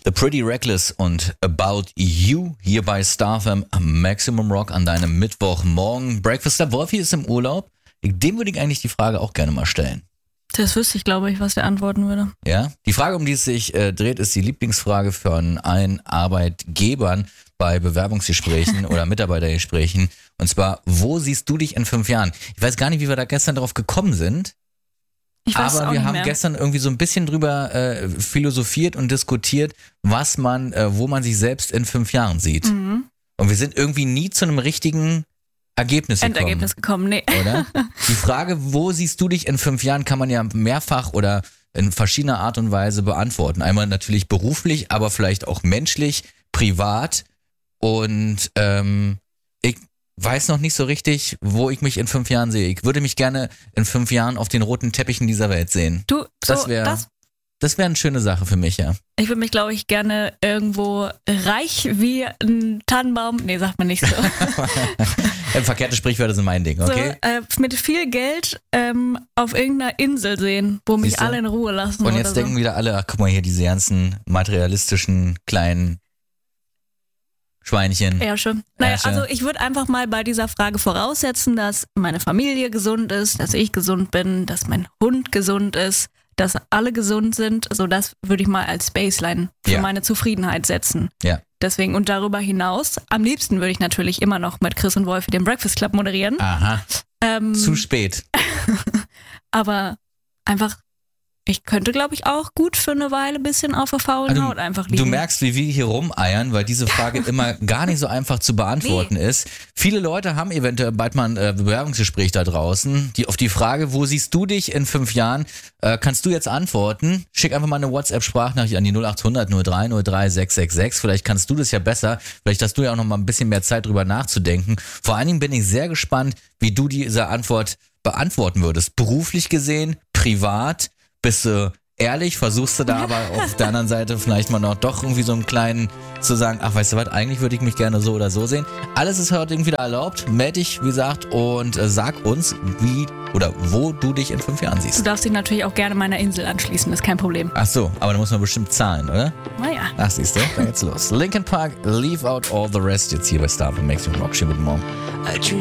The Pretty Reckless und About You hier bei StarFM Maximum Rock an deinem Mittwochmorgen. Breakfast Wolfi ist im Urlaub. Dem würde ich eigentlich die Frage auch gerne mal stellen. Das wüsste ich, glaube ich, was der antworten würde. Ja, die Frage, um die es sich dreht, ist die Lieblingsfrage von allen Arbeitgebern bei Bewerbungsgesprächen oder Mitarbeitergesprächen. Und zwar, wo siehst du dich in 5 Jahren? Ich weiß gar nicht, wie wir da gestern drauf gekommen sind. Ich weiß Aber auch wir nicht haben mehr. gestern irgendwie so ein bisschen drüber philosophiert und diskutiert, was man, wo man sich selbst in 5 Jahren sieht. Mhm. Und wir sind irgendwie nie zu einem richtigen Endergebnis gekommen, nee. Oder? Die Frage, wo siehst du dich in 5 Jahren, kann man ja mehrfach oder in verschiedener Art und Weise beantworten. Einmal natürlich beruflich, aber vielleicht auch menschlich, privat. Und ich weiß noch nicht so richtig, wo ich mich in 5 Jahren sehe. Ich würde mich gerne in 5 Jahren auf den roten Teppichen dieser Welt sehen. Das wäre eine schöne Sache für mich, ja. Ich würde mich, glaube ich, gerne irgendwo reich wie ein Tannenbaum, nee, sagt man nicht so. Verkehrte Sprichwörter sind mein Ding, okay? So, mit viel Geld auf irgendeiner Insel sehen, wo mich alle in Ruhe lassen. Und jetzt denken wieder alle, ach guck mal hier, diese ganzen materialistischen kleinen Schweinchen. Ärsche. Naja, also ich würde einfach mal bei dieser Frage voraussetzen, dass meine Familie gesund ist, dass ich gesund bin, dass mein Hund gesund ist, dass alle gesund sind. Also das würde ich mal als Baseline für meine Zufriedenheit setzen. Ja. Deswegen und darüber hinaus, am liebsten würde ich natürlich immer noch mit Chris und Wolfi den Breakfast Club moderieren. Aha. Zu spät. Aber einfach, ich könnte, glaube ich, auch gut für eine Weile ein bisschen auf der faulen Haut einfach liegen. Du merkst, wie wir hier rumeiern, weil diese Frage immer gar nicht so einfach zu beantworten ist. Viele Leute haben eventuell bald mal ein Bewerbungsgespräch da draußen. Auf die Frage, wo siehst du dich in 5 Jahren, kannst du jetzt antworten. Schick einfach mal eine WhatsApp-Sprachnachricht an die 0800 03 03 666. Vielleicht kannst du das ja besser. Vielleicht hast du ja auch noch mal ein bisschen mehr Zeit drüber nachzudenken. Vor allen Dingen bin ich sehr gespannt, wie du diese Antwort beantworten würdest. Beruflich gesehen, privat. Bist du ehrlich, versuchst du da aber auf der anderen Seite vielleicht mal noch doch irgendwie so einen kleinen zu sagen, ach weißt du was, eigentlich würde ich mich gerne so oder so sehen. Alles ist heute irgendwie wieder erlaubt. Meld dich, wie gesagt, und sag uns, wie oder wo du dich in 5 Jahren siehst. Du darfst dich natürlich auch gerne meiner Insel anschließen, ist kein Problem. Ach so, aber da muss man bestimmt zahlen, oder? Naja. Ach siehst du, da geht's los. Linkin Park, Leave Out All the Rest, jetzt hier bei StarFM Maximum Rock. Schönen guten Morgen.